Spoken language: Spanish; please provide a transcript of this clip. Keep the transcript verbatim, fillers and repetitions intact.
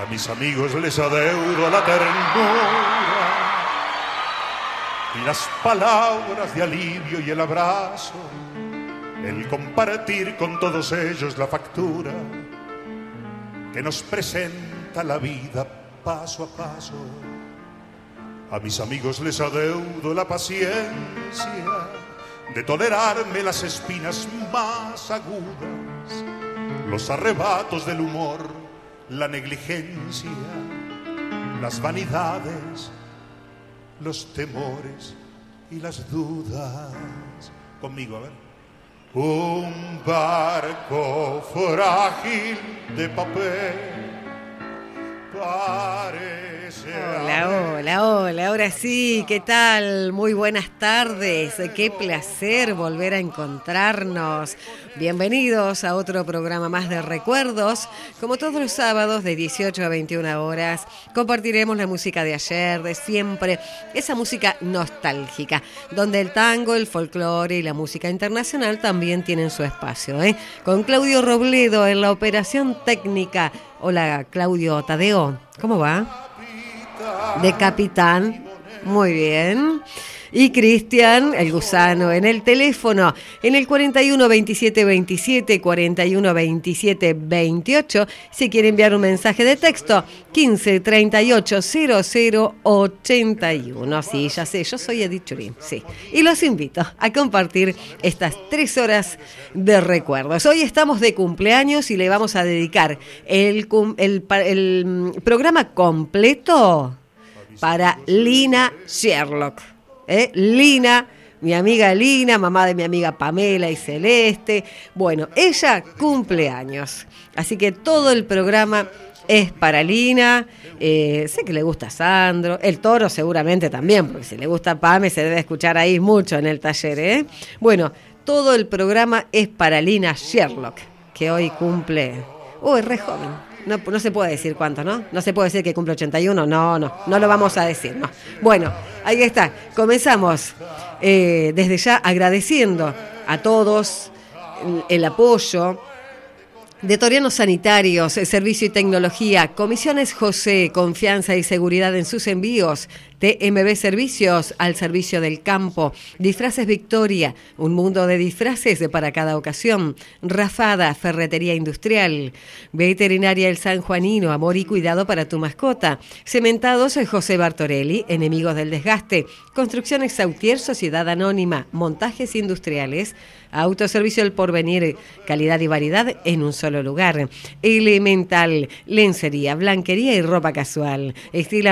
A mis amigos les adeudo la ternura y las palabras de alivio y el abrazo, el compartir con todos ellos la factura que nos presenta la vida paso a paso. A mis amigos les adeudo la paciencia de tolerarme las espinas más agudas, los arrebatos del humor, la negligencia, las vanidades, los temores y las dudas. Conmigo, a ver. Un barco frágil de papel parece... Hola, hola, hola, ahora sí, ¿qué tal? Muy buenas tardes, qué placer volver a encontrarnos. Bienvenidos a otro programa más de recuerdos. Como todos los sábados de dieciocho a veintiuna horas, compartiremos la música de ayer, de siempre, esa música nostálgica, donde el tango, el folclore y la música internacional también tienen su espacio, ¿eh? Con Claudio Robledo en la operación técnica. Hola, Claudio Tadeo, ¿cómo va? De capitán, muy bien. Y Cristian, el gusano, en el teléfono, en el cuarenta y uno veintisiete veintisiete, cuarenta y uno veintisiete veintiocho, si quiere enviar un mensaje de texto, quince treinta y ocho cero cero ochenta y uno. Sí, ya sé, yo soy Edith Churín, sí. Y los invito a compartir estas tres horas de recuerdos. Hoy estamos de cumpleaños y le vamos a dedicar el, el, el programa completo para Lina Sherlock. ¿Eh? Lina, mi amiga Lina, mamá de mi amiga Pamela y Celeste. Bueno, ella cumple años, así que todo el programa es para Lina. Eh, sé que le gusta a Sandro, el Toro seguramente también, porque si le gusta a Pame se debe escuchar ahí mucho en el taller, ¿eh? Bueno, todo el programa es para Lina Sherlock, que hoy cumple... Uy, re joven. No, no se puede decir cuánto, ¿no? No se puede decir que cumple ochenta y uno, no, no, no lo vamos a decir, no. Bueno, ahí está, comenzamos eh, desde ya agradeciendo a todos el, el apoyo de Torianos Sanitarios, Servicio y Tecnología, Comisiones José, confianza y seguridad en sus envíos, T M B Servicios, al servicio del campo, Disfraces Victoria, un mundo de disfraces para cada ocasión, Rafada, Ferretería Industrial, Veterinaria El San Juanino, amor y cuidado para tu mascota, Cementados José Bartorelli, enemigos del desgaste, Construcciones Sautier, Sociedad Anónima, Montajes Industriales, Autoservicio El Porvenir, calidad y variedad en un solo lugar, Elemental, lencería, blanquería y ropa casual, Estila